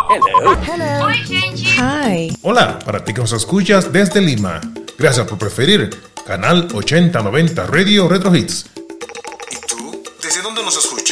Hello. Hello. Oi, gente. Hi. Hola, para ti que nos escuchas desde Lima. Gracias por preferir Canal 8090 Radio Retro Hits. ¿Y tú? ¿Desde dónde nos escuchas?